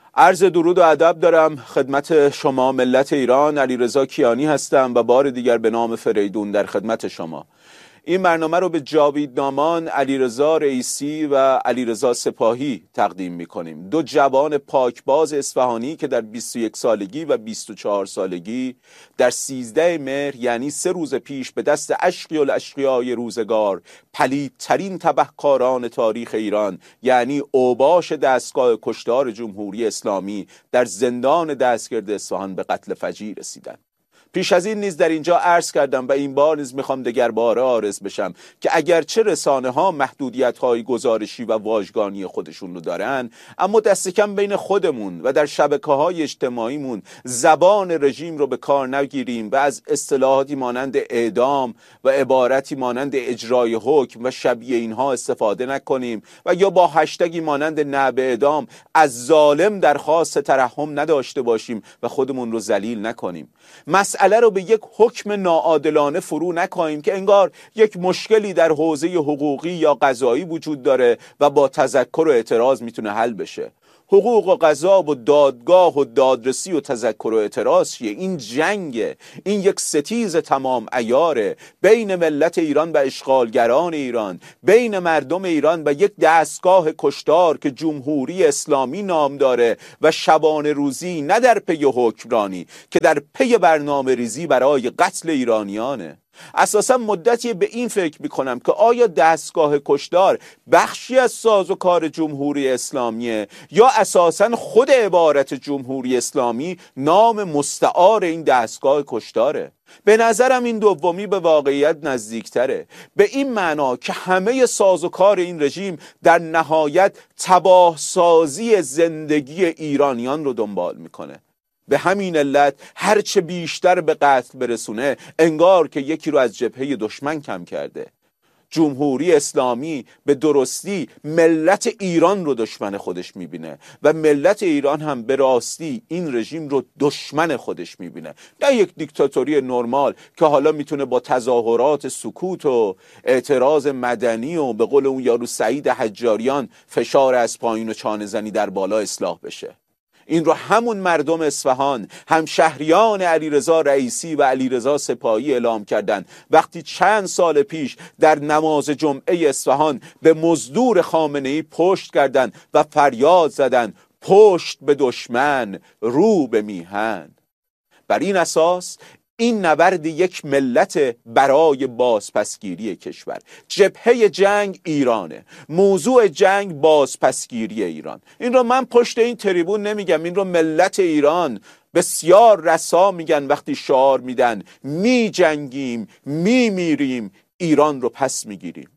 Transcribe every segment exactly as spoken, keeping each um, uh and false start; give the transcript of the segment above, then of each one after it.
عرض درود و ادب دارم خدمت شما ملت ایران. علیرضا کیانی هستم و بار دیگر به نام فریدون در خدمت شما. این برنامه رو به جاویدنامان علیرضا رئیسی و علیرضا سپاهی تقدیم می‌کنیم، دو جوان پاکباز اصفهانی که در بیست و یک سالگی و بیست و چهار سالگی در سیزده مهر یعنی سه روز پیش به دست اشقی الاشقیای روزگار پلیدترین تبهکاران تاریخ ایران یعنی اوباش دستگاه کشتار جمهوری اسلامی در زندان دستگرد اصفهان به قتل فجیع رسیدند. پیش از این نیز در اینجا عرض کردم و این بار نیز میخوام دگر باره عارض بشم که اگرچه رسانه ها محدودیت های گزارشی و واژگانی خودشون رو دارن، اما دست کم بین خودمون و در شبکه های اجتماعیمون زبان رژیم رو به کار نگیریم و از اصطلاحاتی مانند اعدام و عبارتی مانند اجرای حکم و شبیه اینها استفاده نکنیم و یا با هشتگی مانند نه به اعدام از ظالم درخواست ترحم نداشته باشیم و خودمون رو ذلیل نکنیم. مسئله رو به یک حکم ناعادلانه فرو نکنیم که انگار یک مشکلی در حوزه حقوقی یا قضایی وجود داره و با تذکر و اعتراض میتونه حل بشه. حقوق و قضا و دادگاه و دادرسی و تذکر و اعتراض چیه؟ این جنگه، این یک ستیز تمام عیاره بین ملت ایران و اشغالگران ایران، بین مردم ایران و یک دستگاه کشتار که جمهوری اسلامی نام داره و شبانه روزی نه در پی حکمرانی که در پی برنامه ریزی برای قتل ایرانیانه. اساسا مدتی به این فکر میکنم که آیا دستگاه کشتار بخشی از سازوکار جمهوری اسلامیه یا اساسا خود عبارت جمهوری اسلامی نام مستعار این دستگاه کشتاره؟ به نظرم این دومی به واقعیت نزدیکتره، به این معنا که همه سازوکار این رژیم در نهایت تباه سازی زندگی ایرانیان رو دنبال میکنه. به همین علت هرچه بیشتر به قتل برسونه انگار که یکی رو از جبهه دشمن کم کرده. جمهوری اسلامی به درستی ملت ایران رو دشمن خودش میبینه و ملت ایران هم به راستی این رژیم رو دشمن خودش میبینه، نه یک دیکتاتوری نرمال که حالا میتونه با تظاهرات سکوت و اعتراض مدنی و به قول اون یارو سعید حجاریان فشار از پایین و چانه زنی در بالا اصلاح بشه. این رو همون مردم اصفهان، هم شهریان علیرضا رئیسی و علیرضا سپاهی اعلام کردند وقتی چند سال پیش در نماز جمعه اصفهان به مزدور خامنه‌ای پشت کردند و فریاد زدند پشت به دشمن، رو به میهن. بر این اساس این نبرد یک ملت برای بازپسگیری کشور. جبهه جنگ ایرانه، موضوع جنگ بازپسگیری ایران. این رو من پشت این تریبون نمیگم، این رو ملت ایران بسیار رسا میگن وقتی شعار میدن می جنگیم، می میریم، ایران رو پس میگیریم.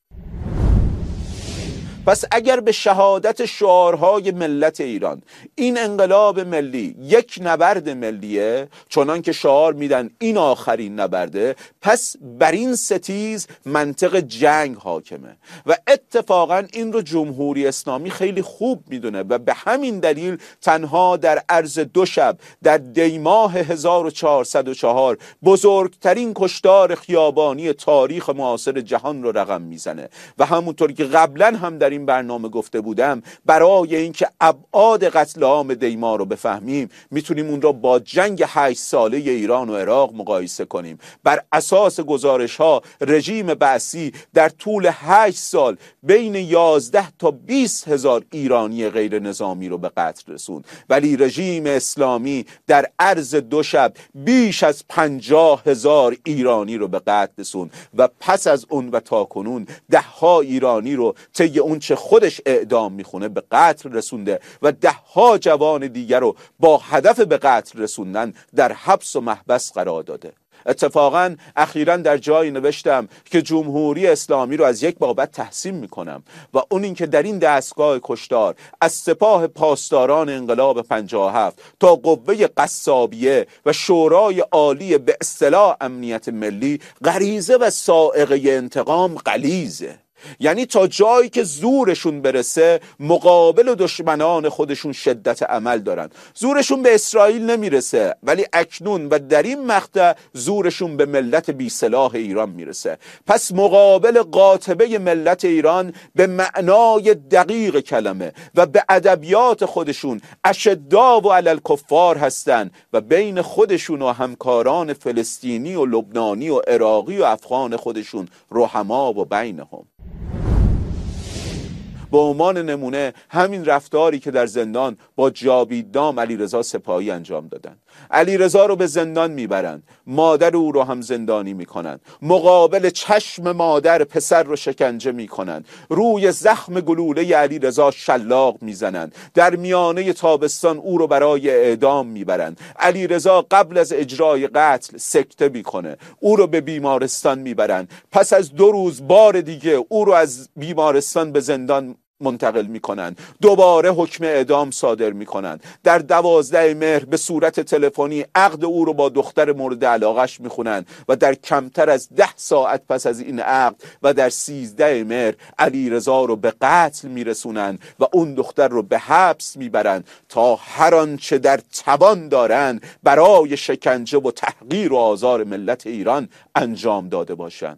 پس اگر به شهادت شعارهای ملت ایران این انقلاب ملی یک نبرد ملیه، چنان که شعار میدن این آخرین نبرده، پس بر این ستیز منطق جنگ حاکمه و اتفاقا این رو جمهوری اسلامی خیلی خوب میدونه و به همین دلیل تنها در عرض دو شب در دیماه هزار و چهارصد و چهار بزرگترین کشتار خیابانی تاریخ معاصر جهان رو رقم میزنه و همونطور که قبلا هم در این برنامه گفته بودم، برای اینکه ابعاد قتل عام دیما رو بفهمیم میتونیم اون رو با جنگ هشت ساله ایران و عراق مقایسه کنیم. بر اساس گزارش ها رژیم بعثی در طول هشت سال بین یازده تا بیست هزار ایرانی غیر نظامی رو به قتل رسوند، ولی رژیم اسلامی در عرض دو شب بیش از پنجاه هزار ایرانی رو به قتل رسوند و پس از اون و تا کنون ده ها ایرانی رو طی اون چه خودش اعدام میخونه به قتل رسونده و ده ها جوان دیگر رو با هدف به قتل رسوندن در حبس و محبس قرار داده. اتفاقا اخیراً در جایی نوشتم که جمهوری اسلامی رو از یک بابت تحسین میکنم و اون این که در این دستگاه کشتار از سپاه پاسداران انقلاب پنجاه و هفت تا قوه قصابیه و شورای عالی به اصطلاح امنیت ملی غریزه و سائقه انتقام غلیظه. یعنی تا جایی که زورشون برسه مقابل دشمنان خودشون شدت عمل دارن. زورشون به اسرائیل نمیرسه، ولی اکنون و در این مقطع زورشون به ملت بی سلاح ایران میرسه. پس مقابل قاطبه ملت ایران به معنای دقیق کلمه و به ادبیات خودشون اشداء و علی الکفار هستن و بین خودشون و همکاران فلسطینی و لبنانی و عراقی و افغان خودشون رحما و بینهم. به عنوان نمونه همین رفتاری که در زندان با جاویدنام علیرضا سپاهی انجام دادن. علیرضا رو به زندان میبرن، مادر او رو هم زندانی میکنن، مقابل چشم مادر پسر رو شکنجه میکنن، روی زخم گلوله علیرضا شلاق میزنن، در میانه تابستان او رو برای اعدام میبرن. علیرضا قبل از اجرای قتل سکته میکنه، او رو به بیمارستان میبرن. پس از دو روز بار دیگه او رو از بیمارستان به زندان منتقل میکنن، دوباره حکم اعدام صادر میکنن. در دوازده مهر به صورت تلفنی عقد او رو با دختر مورد علاقش میخونن و در کمتر از ده ساعت پس از این عقد و در سیزده مهر علیرضا رو به قتل میرسونن و اون دختر رو به حبس میبرن تا هر آنچه در توان دارن برای شکنجه و تحقیر و آزار ملت ایران انجام داده باشند.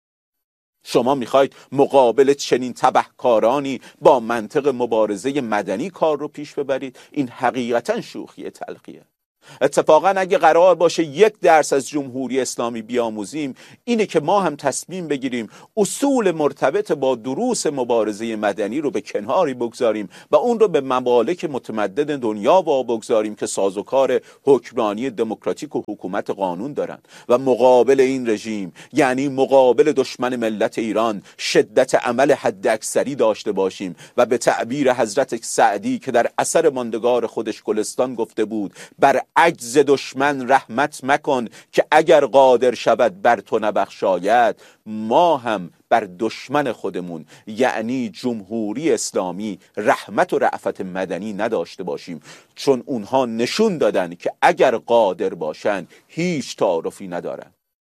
شما میخواید مقابل چنین تبهکارانی با منطق مبارزه مدنی کار رو پیش ببرید؟ این حقیقتا شوخی تلخیه. اتفاقا اگه قرار باشه یک درس از جمهوری اسلامی بیاموزیم اینه که ما هم تصمیم بگیریم اصول مرتبط با دروس مبارزه مدنی رو به کناری بگذاریم و اون رو به ممالک متمدن دنیا وا بگذاریم که سازوکار حکمرانی دموکراتیک و حکومت قانون دارن و مقابل این رژیم، یعنی مقابل دشمن ملت ایران، شدت عمل حد اکثری داشته باشیم و به تعبیر حضرت سعدی که در اثر ماندگار خودش گلستان گفته بود، بر عجز دشمن رحمت مکن که اگر قادر شود بر تو نبخشاید. ما هم بر دشمن خودمون یعنی جمهوری اسلامی رحمت و رأفت مدنی نداشته باشیم، چون اونها نشون دادن که اگر قادر باشن هیچ تعارفی ندارن.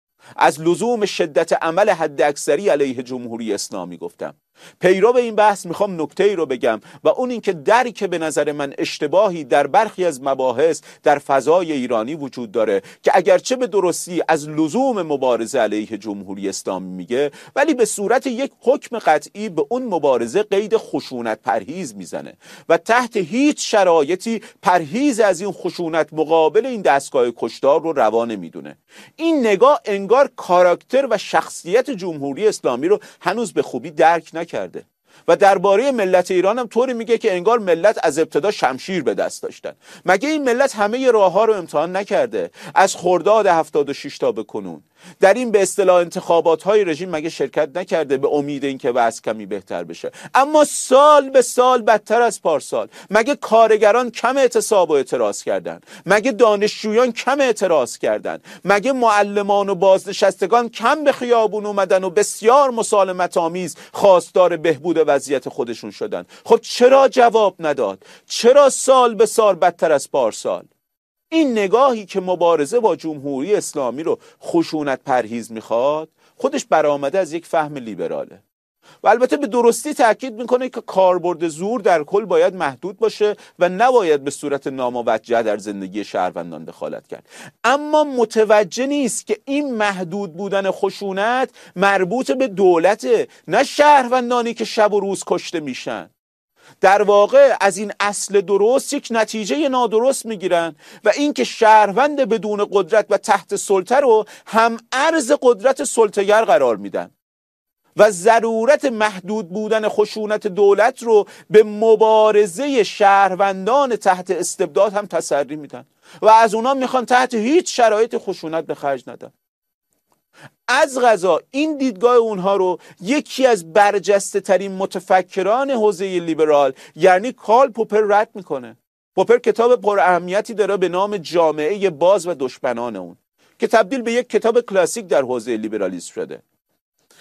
از لزوم شدت عمل حد اکثری علیه جمهوری اسلامی گفتم. پیرو به این بحث میخوام نکته‌ای رو بگم و اون این که درک به نظر من اشتباهی در برخی از مباحث در فضای ایرانی وجود داره که اگرچه به درستی از لزوم مبارزه علیه جمهوری اسلامی میگه، ولی به صورت یک حکم قطعی به اون مبارزه قید خشونت پرهیز میزنه و تحت هیچ شرایطی پرهیز از این خشونت مقابل این دستگاه کشتار رو روا نمیدونه. این نگاه انگار کاراکتر و شخصیت جمهوری اسلامی رو هنوز به خوبی درک نکرده و درباره ملت ایران هم طوری میگه که انگار ملت از ابتدا شمشیر به دست داشتن. مگه این ملت همه راه ها رو امتحان نکرده؟ از خرداد هفتاد و شش تا به کنون در این به اصطلاح انتخابات های رژیم مگه شرکت نکرده به امید اینکه وضع کمی بهتر بشه؟ اما سال به سال بدتر از پارسال. مگه کارگران کم اعتصاب و اعتراض کردن؟ مگه دانشجویان کم اعتراض کردن؟ مگه معلمان و بازنشستگان کم به خیابون اومدن و بسیار مسالمت آمیز خواستار بهبود وضعیت خودشون شدن؟ خب چرا جواب نداد؟ چرا سال به سال بدتر از پارسال؟ این نگاهی که مبارزه با جمهوری اسلامی رو خشونت پرهیز میخواد خودش برآمده از یک فهم لیبراله و البته به درستی تاکید میکنه که کاربرد زور در کل باید محدود باشه و نباید به صورت ناموجه در زندگی شهروندان دخالت کرد. اما متوجه نیست که این محدود بودن خشونت مربوط به دولته، نه شهروندانی که شب و روز کشته میشن. در واقع از این اصل درست یک نتیجه نادرست میگیرن و اینکه شهروند بدون قدرت و تحت سلطه رو هم ارز قدرت سلطه‌گر قرار میدن و ضرورت محدود بودن خشونت دولت رو به مبارزه شهروندان تحت استبداد هم تسری میدن و از اونا میخوان تحت هیچ شرایط خشونت به خرج ندن. از قضا این دیدگاه اونها رو یکی از برجسته ترین متفکران حوزه لیبرال یعنی کارل پوپر رد میکنه. پوپر کتاب پر اهمیتی داره به نام جامعه باز و دشمنان اون که تبدیل به یک کتاب کلاسیک در حوزه لیبرالیسم شده.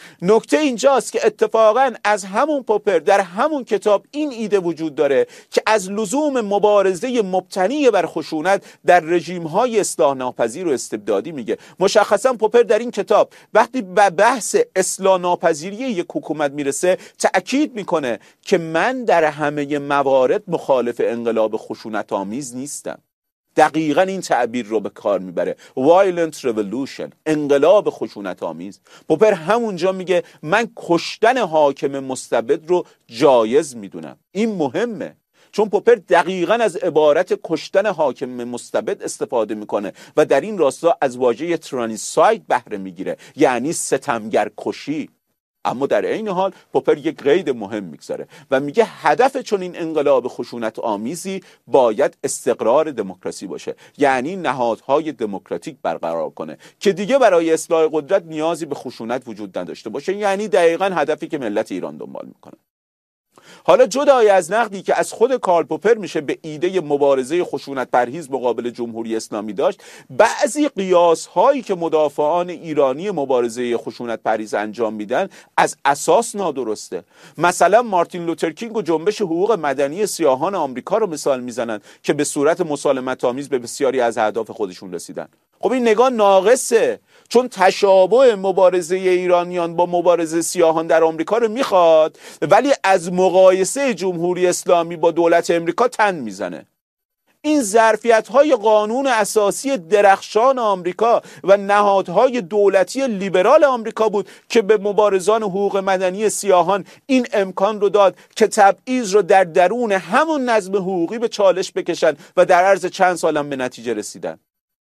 نکته اینجاست که اتفاقا از همون پوپر در همون کتاب این ایده وجود داره که از لزوم مبارزه مبتنی بر خشونت در رژیم‌های اصلاح ناپذیر و استبدادی میگه. مشخصا پوپر در این کتاب وقتی به بحث اصلاح ناپذیری یک حکومت میرسه تأکید میکنه که من در همه موارد مخالف انقلاب خشونت آمیز نیستم. دقیقا این تعبیر رو به کار میبره، violent revolution، انقلاب خشونت آمیز. پوپر همونجا میگه من کشتن حاکم مستبد رو جایز میدونم. این مهمه چون پوپر دقیقا از عبارت کشتن حاکم مستبد استفاده میکنه و در این راستا از واژه ترانیساید بهره میگیره، یعنی ستمگر کشی. اما در عین حال پوپر یک قید مهم میگذاره و میگه هدف چون این انقلاب خشونت آمیزی باید استقرار دموکراسی باشه، یعنی نهادهای دموکراتیک برقرار کنه که دیگه برای اصلاح قدرت نیازی به خشونت وجود نداشته باشه، یعنی دقیقاً هدفی که ملت ایران دنبال میکنه. حالا جدای از نقدی که از خود کارل پوپر میشه به ایده مبارزه خشونت پرهیز مقابل جمهوری اسلامی داشت، بعضی قیاس هایی که مدافعان ایرانی مبارزه خشونت پرهیز انجام میدن از اساس نادرسته. مثلا مارتین لوترکینگ و جنبش حقوق مدنی سیاهان آمریکا رو مثال میزنن که به صورت مسالمت آمیز به بسیاری از اهداف خودشون رسیدن. خب این نگاه ناقصه، چون تشابه مبارزه ایرانیان با مبارزه سیاهان در آمریکا رو میخواد ولی از مقایسه جمهوری اسلامی با دولت امریکا تن میزنه. این ظرفیت‌های قانون اساسی درخشان آمریکا و نهادهای دولتی لیبرال آمریکا بود که به مبارزان حقوق مدنی سیاهان این امکان رو داد که تبعیض رو در درون همون نظم حقوقی به چالش بکشن و در عرض چند سالم به نتیجه رسیدن.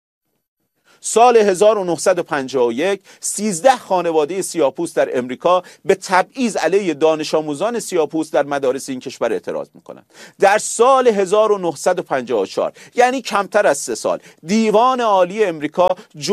سال هزار و نهصد و پنجاه و یک سیزده خانواده سیاه‌پوست در امریکا به تبعیض علیه دانش آموزان سیاه‌پوست در مدارس این کشور اعتراض میکنند. در سال هزار و نهصد و پنجاه و چهار یعنی کمتر از سه سال دیوان عالی امریکا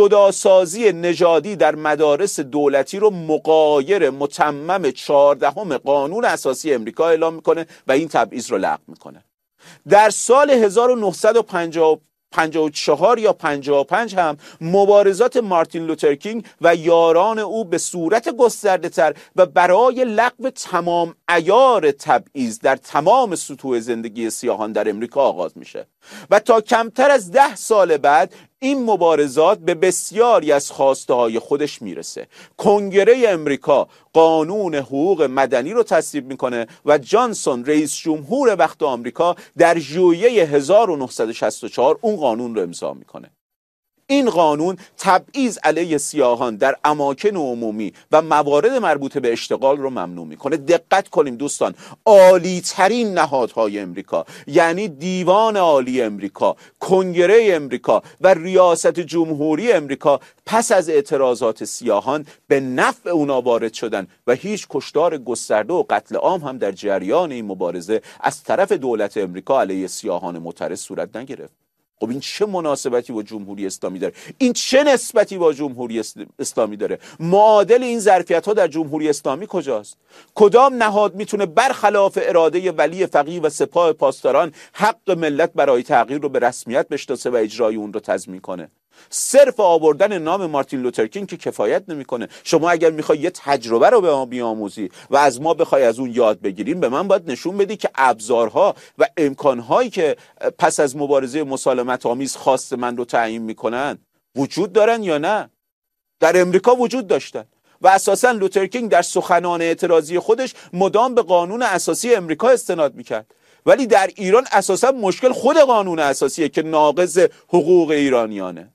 جداسازی نژادی در مدارس دولتی رو مغایر متمم چهاردهم قانون اساسی امریکا اعلام میکنه و این تبعیض رو لغو میکنه. در سال هزار و نهصد و پنجاه و چهار یا پنجاه و پنج هم مبارزات مارتین لوترکینگ و یاران او به صورت گسترده تر و برای لغو تمام عیار تبعیض در تمام سطوح زندگی سیاهان در امریکا آغاز میشه و تا کمتر از ده سال بعد این مبارزات به بسیاری از خواسته های خودش میرسه. کنگره امریکا قانون حقوق مدنی رو تصویب میکنه و جانسون رئیس جمهور وقت آمریکا در ژوئیه هزار و نهصد و شصت و چهار اون قانون رو امضا میکنه. این قانون تبعیض علیه سیاهان در اماکن عمومی و موارد مربوط به اشتغال رو ممنوع میکنه. دقت کنیم دوستان، عالی ترین نهادهای امریکا یعنی دیوان عالی امریکا، کنگره امریکا و ریاست جمهوری امریکا پس از اعتراضات سیاهان به نفع اونا وارد شدن و هیچ کشتار گسترده و قتل عام هم در جریان این مبارزه از طرف دولت امریکا علیه سیاهان معترض صورت نگرفت. خب این چه مناسبتی با جمهوری اسلامی داره؟ این چه نسبتی با جمهوری اسلامی داره؟ معادل این ظرفیت‌ها در جمهوری اسلامی کجاست؟ کدام نهاد میتونه برخلاف اراده ولی فقیه و سپاه پاسداران حق ملت برای تغییر رو به رسمیت بشناسه و اجرای اون رو تضمین کنه؟ صرف آوردن نام مارتین لوترکینگ که کفایت نمیکنه. شما اگر میخوای یه تجربه رو به ما بیاموزی و از ما بخوای از اون یاد بگیریم، به من باید نشون بدی که ابزارها و امکانهایی که پس از مبارزه مسالمت آمیز خواست من رو تعیین میکنن وجود دارن یا نه. در امریکا وجود داشتن و اساسا لوترکینگ در سخنان اعتراضی خودش مدام به قانون اساسی امریکا استناد میکرد، ولی در ایران اساسا مشکل خود قانون اساسیه که ناقض حقوق ایرانیانه.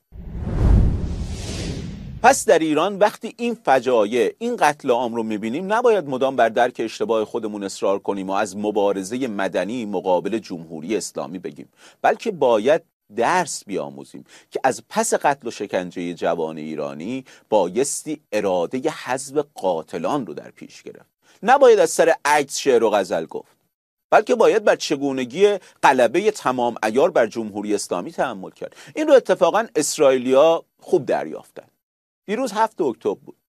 پس در ایران وقتی این فجایع، این قتل عام رو میبینیم، نباید مدام بر درک اشتباه خودمون اصرار کنیم و از مبارزه مدنی مقابل جمهوری اسلامی بگیم، بلکه باید درس بیاموزیم که از پس قتل و شکنجه جوان ایرانی بایستی اراده حذف قاتلان رو در پیش گرفت. نباید از سر عکس شعر و غزل گفت، بلکه باید بر چگونگی غلبه تمام عیار بر جمهوری اسلامی تأمل کرد. این رو اتفاقا اسرائیلیا خوب دریافتن. دیروز هفتم اکتبر بود.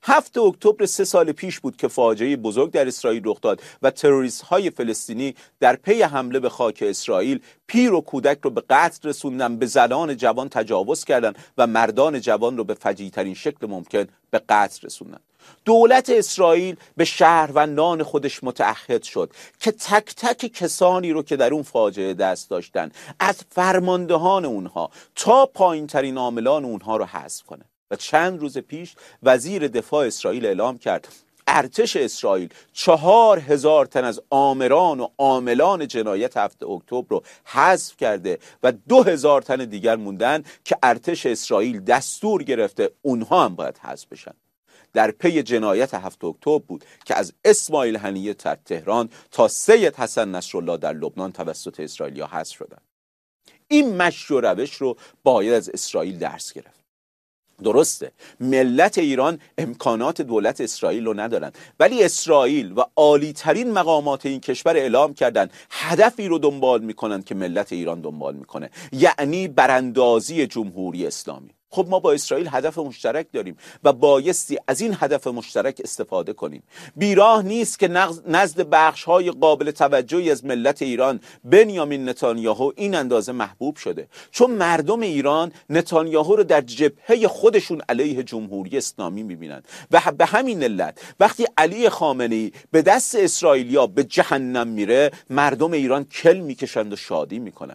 هفت اکتبر سه سال پیش بود که فاجعه بزرگ در اسرائیل رخ داد و تروریست های فلسطینی در پی حمله به خاک اسرائیل پیر و کودک رو به قتل رسوندن، به زنان جوان تجاوز کردند و مردان جوان رو به فجیع‌ترین شکل ممکن به قتل رسوندن. دولت اسرائیل به شهروندان خودش متعهد شد که تک تک کسانی رو که در اون فاجعه دست داشتن، از فرماندهان اونها تا پایین ترین عاملان اونها رو حذف کنه. و چند روز پیش وزیر دفاع اسرائیل اعلام کرد ارتش اسرائیل چهار هزار تن از آمران و عاملان جنایت هفت اکتبر رو حذف کرده و دو هزار تن دیگر موندن که ارتش اسرائیل دستور گرفته اونها هم باید حذف بشن. در پی جنایت هفت اکتبر بود که از اسماعیل هنیه در تهران تا سید حسن نصرالله در لبنان توسط اسرائیلیا حذف شدن. این مشی و روش رو باید از اسرائیل درس گرفت. درسته ملت ایران امکانات دولت اسرائیل رو ندارن، ولی اسرائیل و عالی ترین مقامات این کشور اعلام کردن هدفی رو دنبال میکنن که ملت ایران دنبال میکنه، یعنی براندازی جمهوری اسلامی. خب ما با اسرائیل هدف مشترک داریم و بایستی از این هدف مشترک استفاده کنیم. بیراه نیست که نزد بخش‌های قابل توجهی از ملت ایران بنیامین نتانیاهو این اندازه محبوب شده، چون مردم ایران نتانیاهو رو در جبهه خودشون علیه جمهوری اسلامی می‌بینن و به همین علت وقتی علی خامنه‌ای به دست اسرائیلیا به جهنم میره، مردم ایران کل میکشند و شادی میکنن.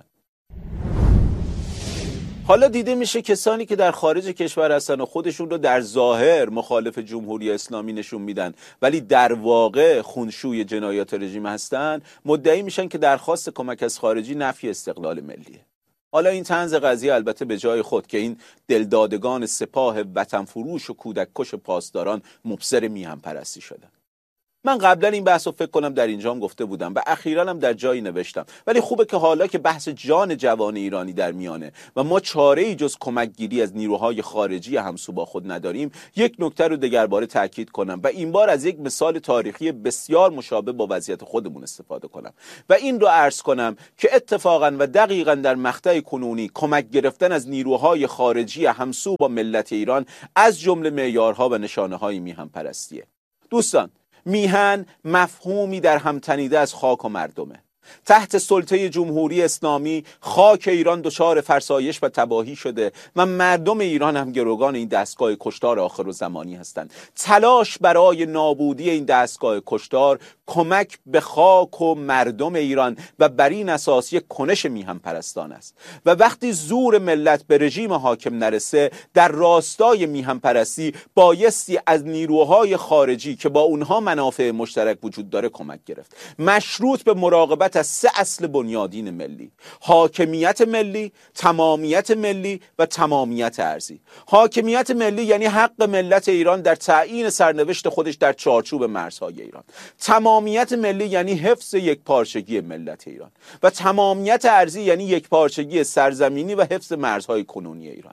حالا دیده میشه کسانی که در خارج کشور هستن و خودشون رو در ظاهر مخالف جمهوری اسلامی نشون میدن ولی در واقع خونشوی جنایات رژیم هستن، مدعی میشن که درخواست کمک از خارجی نفی استقلال ملیه. حالا این طنز قضیه البته به جای خود که این دلدادگان سپاه وطن فروش و کودک کش پاسداران مبصر میهن پرستی شدن. من قبلا این بحث رو فکر کنم در اینجام گفته بودم و اخیراً هم در جایی نوشتم، ولی خوبه که حالا که بحث جان جوان ایرانی در میانه و ما چاره‌ای جز کمک گیری از نیروهای خارجی همسو با خود نداریم، یک نکته رو دگرباره تاکید کنم و این بار از یک مثال تاریخی بسیار مشابه با وضعیت خودمون استفاده کنم و این رو عرض کنم که اتفاقاً و دقیقاً در مقطع کنونی کمک گرفتن از نیروهای خارجی همسو با ملت ایران از جمله معیارها و نشانه‌های میهن پرستیه. دوستان، میهن مفهومی در هم تنیده از خاک و مردمه. تحت سلطه جمهوری اسلامی خاک ایران دچار فرسایش و تباهی شده و مردم ایران هم گروگان این دستگاه کشتار آخرالزمانی هستند. تلاش برای نابودی این دستگاه کشتار کمک به خاک و مردم ایران و بر این اساس یک کنش میهن پرستان است و وقتی زور ملت به رژیم حاکم نرسه، در راستای میهن پرستی بایستی از نیروهای خارجی که با اونها منافع مشترک وجود داره کمک گرفت، مشروط به مراقبت از سه اصل بنیادین ملی: حاکمیت ملی، تمامیت ملی و تمامیت ارضی. حاکمیت ملی یعنی حق ملت ایران در تعیین سرنوشت خودش در چارچوب مرزهای ایران. تمامیت ملی یعنی حفظ یکپارچگی ملت ایران و تمامیت ارضی یعنی یکپارچگی سرزمینی و حفظ مرزهای کنونی ایران.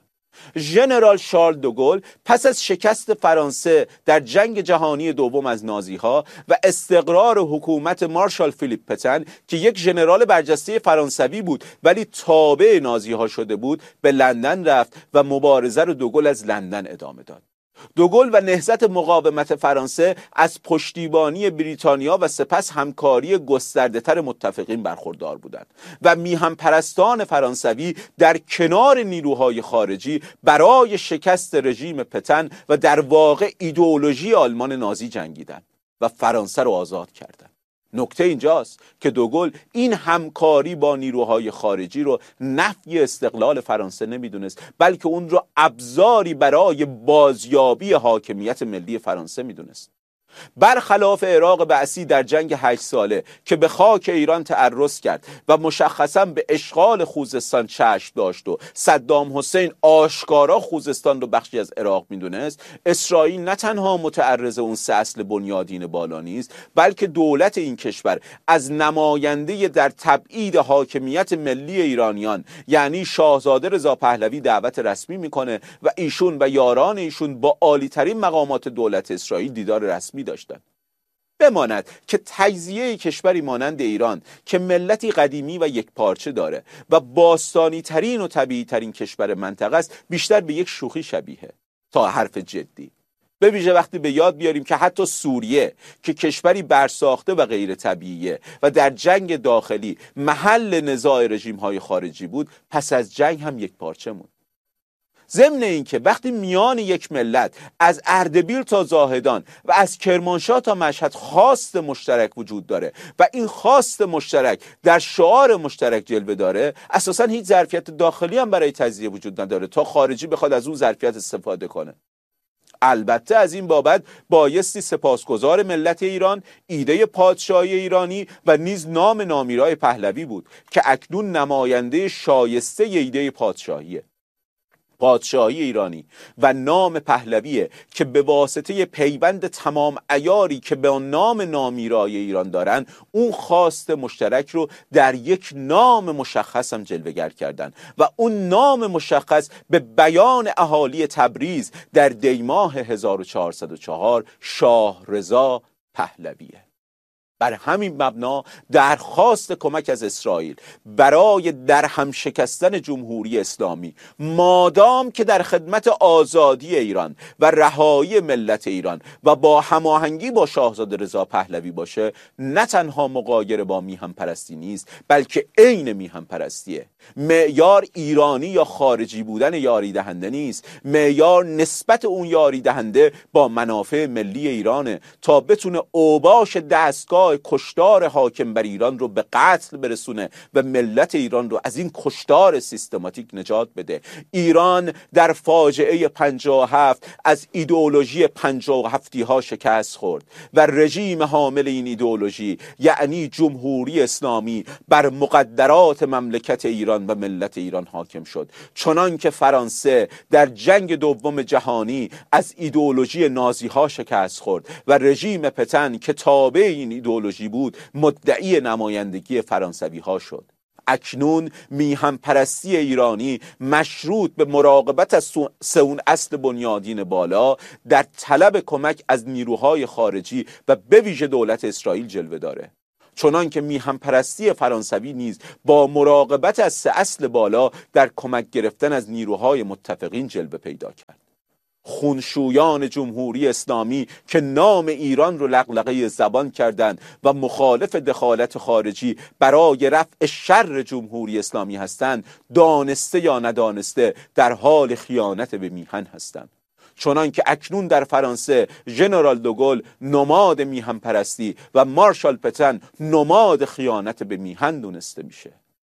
ژنرال شارل دوگل پس از شکست فرانسه در جنگ جهانی دوم از نازیها و استقرار حکومت مارشال فیلیپ پتن که یک ژنرال برجسته فرانسوی بود ولی تابع نازیها شده بود، به لندن رفت و مبارزه رو دوگل از لندن ادامه داد. دوگل و نهضت مقاومت فرانسه از پشتیبانی بریتانیا و سپس همکاری گسترده‌تر متفقین برخوردار بودند و میهن پرستان فرانسوی در کنار نیروهای خارجی برای شکست رژیم پتن و در واقع ایدئولوژی آلمان نازی جنگیدند و فرانسه رو آزاد کردند. نکته اینجاست که دوگل این همکاری با نیروهای خارجی رو نفی استقلال فرانسه نمیدونست، بلکه اون رو ابزاری برای بازیابی حاکمیت ملی فرانسه میدونست. برخلاف عراق بعثی در جنگ هشت ساله که به خاک ایران تعرض کرد و مشخصا به اشغال خوزستان چشم داشت و صدام حسین آشکارا خوزستان رو بخشی از عراق میدونست، اسرائیل نه تنها متعرض اون سه اصل بنیادین بالا نیست، بلکه دولت این کشور از نماینده در تبعید حاکمیت ملی ایرانیان یعنی شاهزاده رضا پهلوی دعوت رسمی میکنه و ایشون و یاران ایشون با عالی ترین مقامات دولت اسرائیل دیدار رسمی داشتن. بماند که تجزیه کشوری مانند ایران که ملتی قدیمی و یک پارچه داره و باستانی ترین و طبیعی ترین کشور منطقه است، بیشتر به یک شوخی شبیه تا حرف جدی. به ویژه وقتی به یاد بیاریم که حتی سوریه که کشوری برساخته و غیر طبیعیه و در جنگ داخلی محل نزاع رژیم‌های خارجی بود، پس از جنگ هم یک پارچه موند. ضمن اینکه وقتی میان یک ملت از اردبیل تا زاهدان و از کرمانشاه تا مشهد خواست مشترک وجود داره و این خواست مشترک در شعار مشترک جلوه داره، اساساً هیچ ظرفیت داخلی هم برای تجزیه وجود نداره تا خارجی بخواد از اون ظرفیت استفاده کنه. البته از این بابت بایستی سپاسگزار ملت ایران، ایده پادشاهی ایرانی و نیز نام نامیرای پهلوی بود که اکنون نماینده شایسته ایده پادشاهیه. پادشاهی ایرانی و نام پهلویه که به واسطه پیوند تمام عیاری که به نام نامیرای ایران دارن، اون خواست مشترک رو در یک نام مشخص هم جلوه‌گر کردن و اون نام مشخص به بیان اهالی تبریز در دیماه هزار و چهارصد و چهار شاه رضا پهلویه. بر همین مبنا درخواست کمک از اسرائیل برای درهم شکستن جمهوری اسلامی، مادام که در خدمت آزادی ایران و رهایی ملت ایران و با هماهنگی با شاهزاده رضا پهلوی باشه، نه تنها مغایر با میهن پرستی نیست، بلکه عین میهن پرستیه. معیار ایرانی یا خارجی بودن یاری دهنده نیست، معیار نسبت اون یاری دهنده با منافع ملی ایرانه تا بتونه اوباش دستگاه کشتار حاکم بر ایران رو به قتل برسونه و ملت ایران رو از این کشتار سیستماتیک نجات بده. ایران در فاجعه پنجاه و هفت از ایدئولوژی پنجاه و هفتی ها شکست خورد و رژیم حامل این ایدئولوژی یعنی جمهوری اسلامی بر مقدرات مملکت ایران و ملت ایران حاکم شد، چنان که فرانسه در جنگ دوم جهانی از ایدئولوژی نازی ها شکست خورد و رژیم پتن که تابع این ایدئولوژی بود مدعی نمایندگی فرانسوی ها شد. اکنون میهن پرستی ایرانی مشروط به مراقبت از سه اون اصل بنیادین بالا در طلب کمک از نیروهای خارجی و به ویژه دولت اسرائیل جلوه داره، چنان که میهن پرستی فرانسوی نیز با مراقبت از سه اصل بالا در کمک گرفتن از نیروهای متفقین جلوه پیدا کرد. خونشویان جمهوری اسلامی که نام ایران رو لقلقه زبان کردند و مخالف دخالت خارجی برای رفع شر جمهوری اسلامی هستند، دانسته یا ندانسته در حال خیانت به میهن هستند. چنان که اکنون در فرانسه ژنرال دوگل نماد میهن پرستی و مارشال پتن نماد خیانت به میهن دونسته میشه.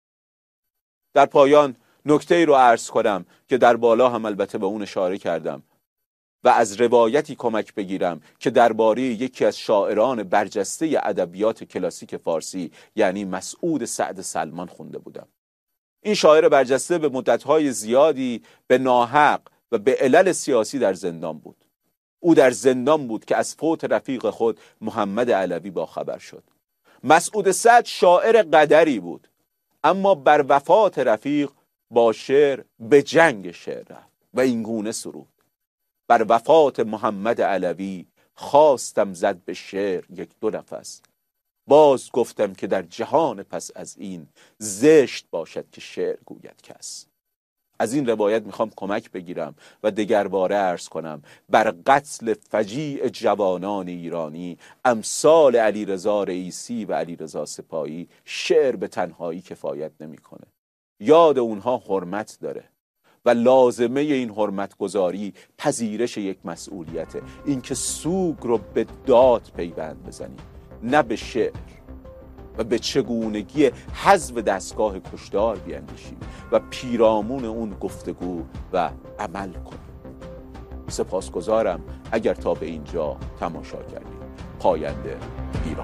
در پایان نکته‌ای رو عرض کنم که در بالا هم البته به اون اشاره کردم و از روایتی کمک بگیرم که درباره یکی از شاعران برجسته ادبیات کلاسیک فارسی یعنی مسعود سعد سلمان خونده بودم. این شاعر برجسته به مدت‌های زیادی به ناحق و به علل سیاسی در زندان بود. او در زندان بود که از فوت رفیق خود محمد علوی با خبر شد. مسعود سعد شاعر قدری بود، اما بر وفات رفیق با شعر به جنگ شعر رفت و این گونه سرود: بر وفات محمد علوی خواستم زد به شعر یک دو نفس، باز گفتم که در جهان پس از این زشت باشد که شعر گوید کس. از این روایت میخوام کمک بگیرم و دگرباره عرض کنم بر قتل فجیع جوانان ایرانی امثال علیرضا رئیسی و علیرضا سپاهی شعر به تنهایی کفایت نمیکنه. یاد اونها حرمت داره و لازمه این حرمت گذاری پذیرش یک مسئولیته، اینکه سوگ رو به داد پیوند بزنیم نه به شعر و به چگونگی حذف دستگاه کشتار بیاندیشیم و پیرامون اون گفتگو و عمل کنیم. سپاسگزارم اگر تا به اینجا تماشا کردید. پاینده ایران.